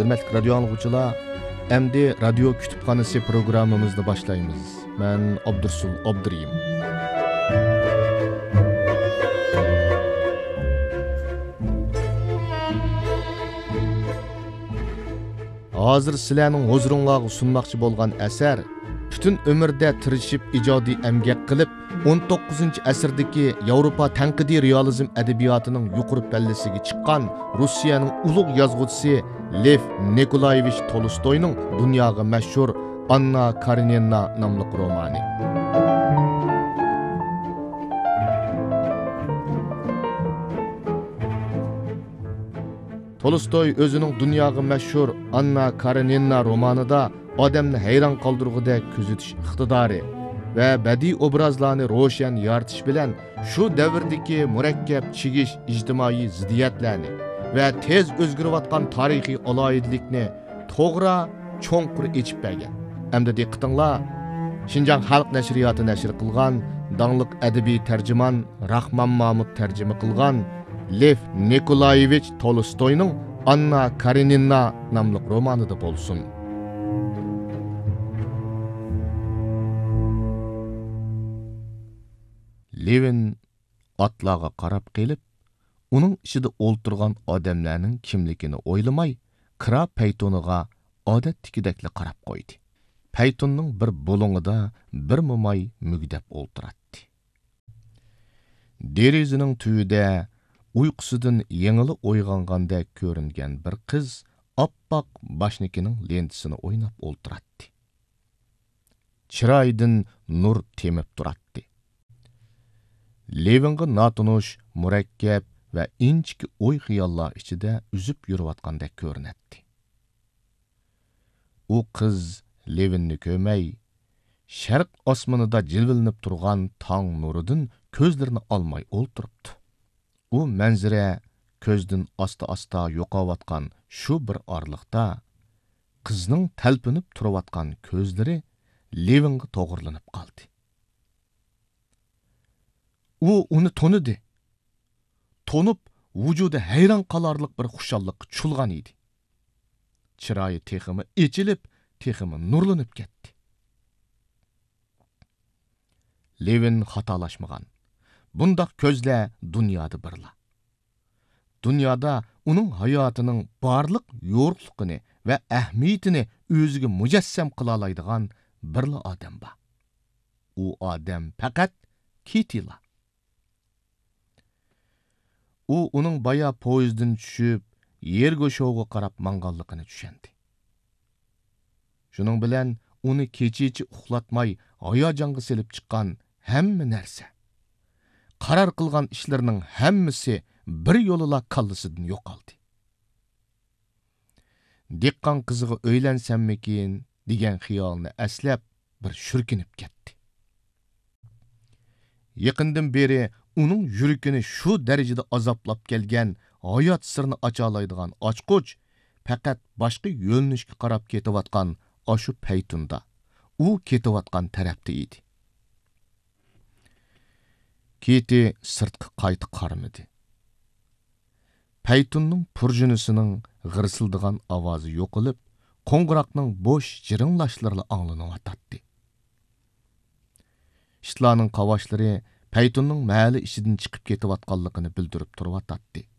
Hürmetli radyo anlıqçılar, endi radyo kütüphanesi programımızda başlayımız. Ben Abdursul Abduriyim. Hazır sizlarning huzuringizga sunmoqchi bo'lgan asar butun umrda tirishib ijodiy emgak qilib 19-asrdagi Yevropa tanqidiy realizm adabiyotining yuqori pallasiga chiqqan Rossiyaning ulug' yozuvchisi Lev Nikolayevich Tolstoyning dunyoga mashhur Anna Karenina nomli romani. Tolstoy o'zining dunyoga mashhur Anna Karenina romanida odamni hayron qoldirgudek kuzatish iqtidori va badiiy obrazlarni ro'shan yoritish bilan shu davrdagi murakkab chigish ijtimoiy ziddiyatlarni va tez o'zgarayotgan tarixiy aloyidlikni to'g'ri cho'nqur echib bergan. Hamda diqqatinglar, Xinjiang xalq nashriyoti nashr qilgan dangliq adabiy tarjimon Rahmon Mahmud tarjima qilgan Lev Nikolayevich Tolstoyning Anna Karenina nomli romanida bo'lsin. Levin atlarga qarab kelib, uning ichida o'ltirgan odamlarning kimligini o'ylamay, kira paytoniga odatdagidek qarab qo'ydi. Paytonning bir bo'lingida bir mo'may mugdab o'ltiratdi. Derazaning tuyida uyqusidan yengili uyg'ongandek ko'ringan bir qiz oppoq boshnikining lentisini o'ynab o'ltiratdi. Chiroyidan nur temib turatdi. Levinga notunush, murakkab va inchki o'y xiyollar ichida uzib yurayotgandek ko'rinadi. U qiz Levinni ko'may, sharq osmonida jilvillanib turgan tong nuridan ko'zlarini olmay o'ltiribdi. U manzara ko'zdan asta-asta yo'qayotgan shu bir orliqda qizning talpinib turayotgan ko'zlari Levinga to'g'rilanib qoldi. U uni tonidi. Tonib, vujudi hayron qolarlik bir xushallikqa chulgan edi. Chiroyi teximi echilib, teximi nurlanib ketdi. Levin xatolashmagan. Bundaq ko'zlar dunyoda birla. Dunyoda uning hayotining barliq yo'rqligini va ahamiyatini o'ziga mujassam qila oladigan birla odam bor. U odam faqat Kitila. U uning baya poyezddan tushib, yer go'shovga qarab manganligini tushundi. Shuning bilan uni kechichi uxlatmay hayajonga selib chiqqan hamma narsa, qaror qilgan ishlarning hammasi bir yo'lila kallasidan yo'qoldi. Diqqan qiziga o'ylansammikin degan xiyolni aslab bir shurkinib ketdi. Yaqindan beri uning yuragini shu darajada azoblab kelgan hayot sirni ocha oladigan ochquch faqat boshqa yo'nalishga qarab ketayotgan ashu paytunda u ketayotgan tarafda edi. Keti sirtqi qayta qaramadi. Paytunning purjunisining g'irsildigan ovozi yo'qolib, qo'ng'iroqning bo'sh jiringlashlari anglanayotdi. Ishlarning qavoshlari Paytonning mahalli ishidan chiqib ketayotganligini bildirib turibdi.